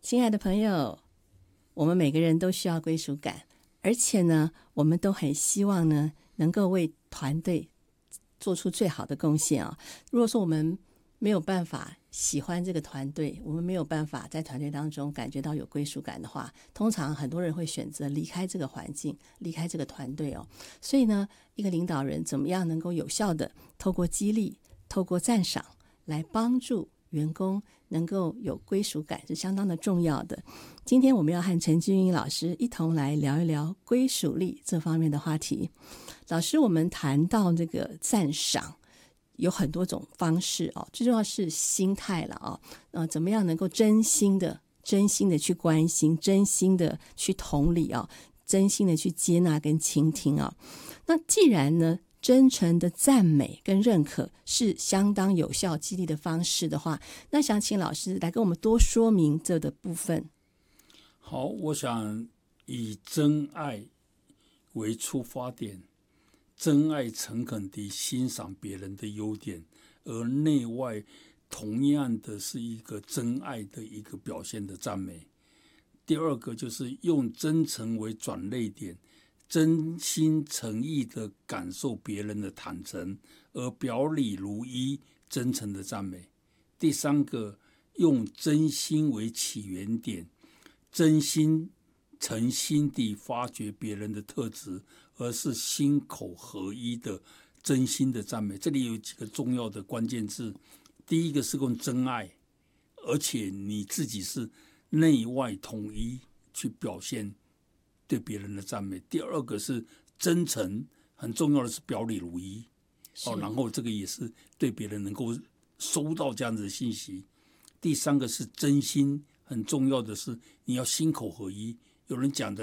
亲爱的朋友，我们每个人都需要归属感，而且呢，我们都很希望呢，能够为团队做出最好的贡献啊。如果说我们没有办法喜欢这个团队，我们没有办法在团队当中感觉到有归属感的话，通常很多人会选择离开这个环境，离开这个团队哦。所以呢，一个领导人怎么样能够有效的透过激励、透过赞赏来帮助员工能够有归属感，是相当的重要的。今天我们要和陈君英老师一同来聊一聊归属力这方面的话题。老师，我们谈到这个赞赏有很多种方式哦，最重要是心态了哦。怎么样能够真心的去关心，真心的去同理哦，真心的去接纳跟倾听哦。那既然呢，真诚的赞美跟认可是相当有效激励的方式的话，那想请老师来跟我们多说明这的部分。 好，我想以真爱为出发点，真爱诚恳地欣赏别人的优点，而内外同样的是一个真爱的一个表现的赞美。第二个就是用真诚为转捩点，真心诚意的感受别人的坦诚，而表里如一，真诚的赞美。第三个，用真心为起源点，真心诚心地发掘别人的特质，而是心口合一的真心的赞美。这里有几个重要的关键字，第一个是用真爱，而且你自己是内外统一去表现对别人的赞美。第二个是真诚，很重要的是表里如一，然后这个也是对别人能够收到这样子的信息。第三个是真心，很重要的是你要心口合一。有人讲的